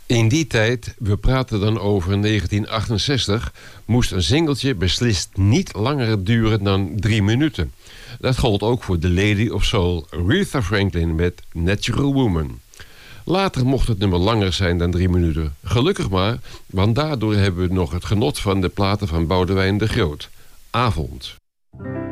In die tijd, we praten dan over 1968... moest een singeltje beslist niet langer duren dan 3 minuten. Dat gold ook voor The Lady of Soul, Aretha Franklin met Natural Woman. Later mocht het nummer langer zijn dan 3 minuten. Gelukkig maar, want daardoor hebben we nog het genot van de platen van Boudewijn de Groot. Avond.